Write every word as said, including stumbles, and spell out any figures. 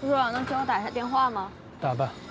叔叔，能请我打一下电话吗？ 打吧。